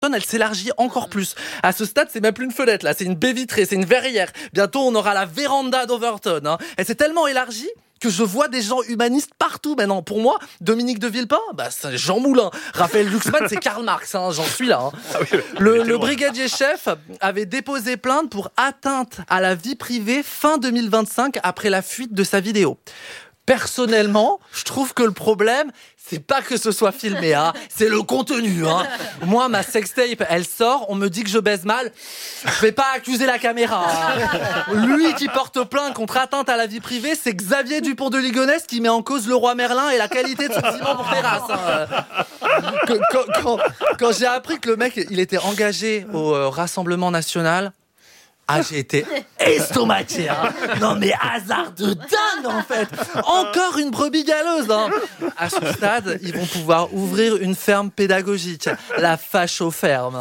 elle s'élargit encore plus. À ce stade, c'est même plus une fenêtre, là, c'est une baie vitrée, c'est une verrière. Bientôt, on aura la véranda d'Overton. Elle s'est tellement élargie que je vois des gens humanistes partout maintenant. Pour moi, Dominique de Villepin, c'est Jean Moulin. Raphaël Glucksmann, c'est Karl Marx, j'en suis là. Ah oui, le brigadier chef avait déposé plainte pour atteinte à la vie privée fin 2025 après la fuite de sa vidéo. Personnellement, je trouve que le problème, c'est pas que ce soit filmé, c'est le contenu. Moi, ma sextape, elle sort, on me dit que je baise mal, je vais pas accuser la caméra. Lui qui porte plainte contre atteinte à la vie privée, c'est Xavier Dupont de Ligonnès qui met en cause le roi Merlin et la qualité de son ciment pour terrasse. Quand j'ai appris que le mec, il était engagé au Rassemblement National, j'ai été estomaqué. Non mais hasard de dingue en fait. Encore une brebis galeuse. À ce stade, ils vont pouvoir ouvrir une ferme pédagogique, la facho-ferme.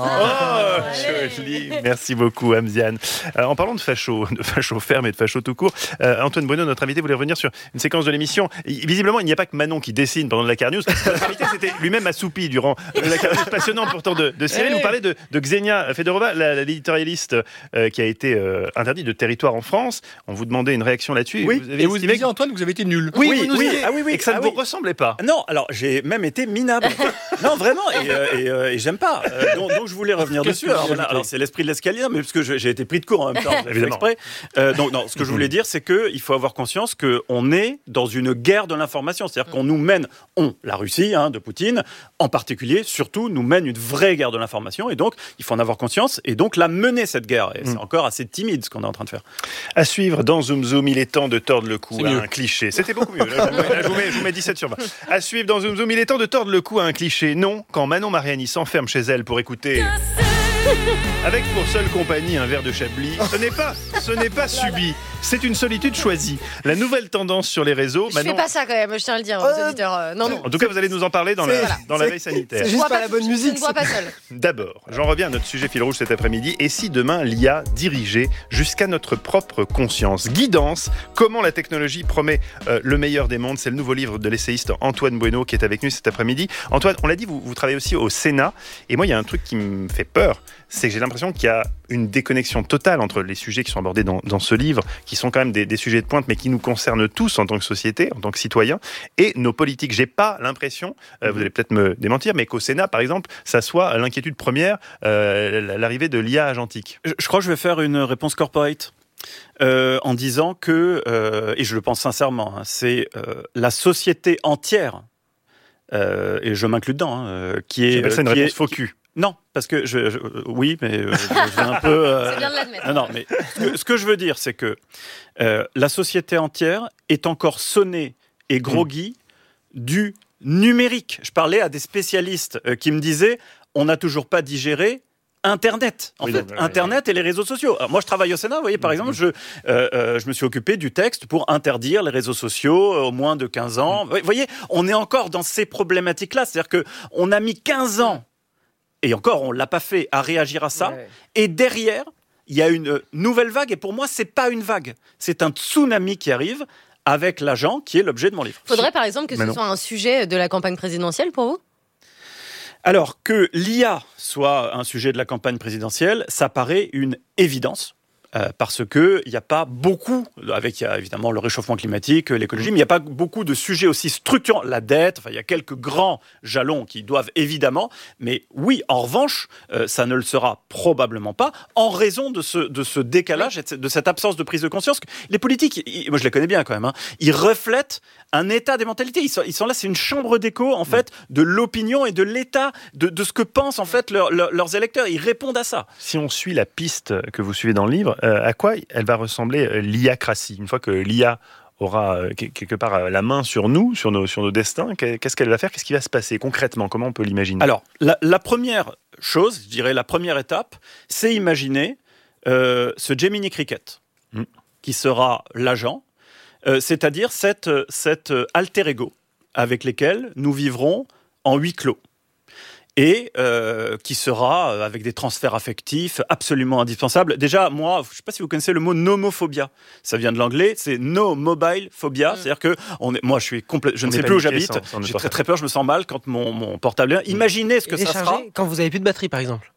Joli. Merci beaucoup, Amziane. En parlant de facho-ferme et de facho tout court, Antoine Bueno, notre invité, voulait revenir sur une séquence de l'émission. Visiblement, il n'y a pas que Manon qui dessine pendant la Car News. Notre invité s'était lui-même assoupi durant la Car News passionnante pourtant de Cyril. Vous parlez de Xenia Fedorova, l'éditorialiste qui a été interdit de territoire en France. On vous demandait une réaction là-dessus. Oui, et vous disiez, Antoine, que vous avez été nul. Oui. Et que ça ne vous ressemblait pas. Non, alors j'ai même été minable. Non, vraiment, et j'aime pas. Donc je voulais revenir dessus. Alors c'est l'esprit de l'escalier, mais parce que j'ai été pris de court en même temps, évidemment. Exprès. Donc non, ce que je voulais dire, c'est qu'il faut avoir conscience qu'on est dans une guerre de l'information. C'est-à-dire qu'on nous mène, la Russie de Poutine, en particulier, surtout, nous mène une vraie guerre de l'information. Et donc, il faut en avoir conscience et donc la mener, cette guerre. Et c'est encore assez timide ce qu'on est en train de faire. À suivre dans Zoom Zoom, il est temps de tordre le cou à un cliché. C'était beaucoup mieux. Là, je vous mets 17 sur 20. À suivre dans Zoom Zoom, il est temps de tordre le cou à un cliché. Non, quand Manon Mariani s'enferme chez elle pour écouter... Avec pour seule compagnie un verre de Chablis, ce n'est pas subi, c'est une solitude choisie. La nouvelle tendance sur les réseaux... Je fais pas ça quand même, je tiens à le dire aux auditeurs. Non. En tout cas, vous allez nous en parler dans la veille sanitaire. C'est juste pas la bonne musique. Je ne bois pas seul. D'abord, j'en reviens à notre sujet fil rouge cet après-midi. Et si demain, l'IA dirigeait jusqu'à notre propre conscience? Guidance, comment la technologie promet le meilleur des mondes. C'est le nouveau livre de l'essayiste Antoine Bueno qui est avec nous cet après-midi. Antoine, on l'a dit, vous travaillez aussi au Sénat. Et moi, il y a un truc qui me fait peur. C'est que j'ai l'impression qu'il y a une déconnexion totale entre les sujets qui sont abordés dans ce livre, qui sont quand même des sujets de pointe, mais qui nous concernent tous en tant que société, en tant que citoyens, et nos politiques. J'ai pas l'impression, vous allez peut-être me démentir, mais qu'au Sénat, par exemple, ça soit l'inquiétude première, l'arrivée de l'IA agentique. Je crois que je vais faire une réponse corporate. En disant que, et je le pense sincèrement, c'est la société entière, et je m'inclus dedans, qui est... J'appelle ça une réponse faux cul. Non, parce que oui, mais j'ai un peu... C'est bien de l'admettre. Non, mais ce que je veux dire, c'est que la société entière est encore sonnée et groggy du numérique. Je parlais à des spécialistes qui me disaient, on n'a toujours pas digéré Internet, Internet et les réseaux sociaux. Alors, moi, je travaille au Sénat, vous voyez, par exemple, je me suis occupé du texte pour interdire les réseaux sociaux aux moins de 15 ans. Vous voyez, on est encore dans ces problématiques-là. C'est-à-dire qu'on a mis 15 ans, et encore, on ne l'a pas fait, à réagir à ça. Ouais. Et derrière, il y a une nouvelle vague, et pour moi, ce n'est pas une vague. C'est un tsunami qui arrive avec l'agent qui est l'objet de mon livre. Faudrait, par exemple, que ce soit un sujet de la campagne présidentielle pour vous ? Alors, que l'IA soit un sujet de la campagne présidentielle, ça paraît une évidence. Parce qu'il n'y a pas beaucoup, il y a évidemment le réchauffement climatique, l'écologie, mais il n'y a pas beaucoup de sujets aussi structurants. La dette, il y a quelques grands jalons qui doivent évidemment, mais oui, en revanche, ça ne le sera probablement pas en raison de ce décalage et de cette absence de prise de conscience. Les politiques, moi je les connais bien quand même, ils reflètent un état des mentalités. Ils sont là, c'est une chambre d'écho en fait de l'opinion et de l'état de ce que pensent en fait leurs électeurs. Ils répondent à ça. Si on suit la piste que vous suivez dans le livre, à quoi elle va ressembler l'IA-cratie? Une fois que l'IA aura quelque part la main sur nous, sur nos destins, qu'est-ce qu'elle va faire? Qu'est-ce qui va se passer concrètement? Comment on peut l'imaginer? Alors, la première chose, je dirais la première étape, c'est imaginer ce Gemini Cricket, qui sera l'agent, c'est-à-dire cet alter ego avec lequel nous vivrons en huis clos. Et qui sera avec des transferts affectifs absolument indispensables. Déjà, moi, je ne sais pas si vous connaissez le mot nomophobia. Ça vient de l'anglais, c'est no mobile phobia. C'est-à-dire que moi, je ne sais plus où j'habite. J'ai très très peur, je me sens mal quand mon portable est. Imaginez ce que ça sera. Quand vous n'avez plus de batterie, par exemple.